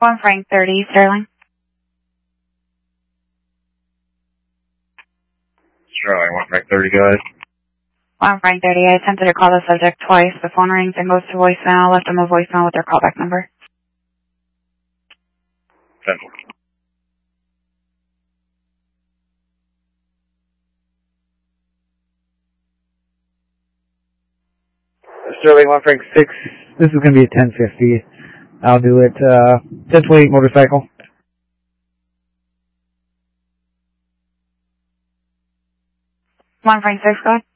1 Frank 30, Sterling. Sterling, 1 Frank 30, go ahead. 1 Frank 30, I attempted to call the subject twice. The phone rings and goes to voicemail. Left them a voicemail with their callback number. 10. Sterling, 1 Frank 6. This is going to be a 1050. I'll do it. 1028 motorcycle. 1 Frank 6, go ahead.